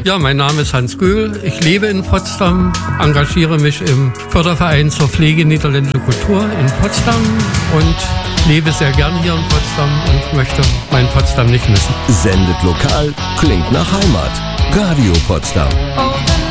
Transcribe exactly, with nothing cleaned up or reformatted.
Ja, mein Name ist Hans Göhl. Ich lebe in Potsdam, engagiere mich im Förderverein zur Pflege niederländischer Kultur in Potsdam und lebe sehr gern hier in Potsdam und möchte mein Potsdam nicht missen. Sendet lokal, klingt nach Heimat. Radio Potsdam. Oh,